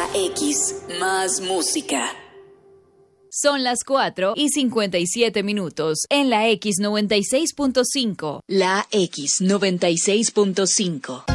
La X, más música. Son las 4:57 en la X 96.5. La X 96.5.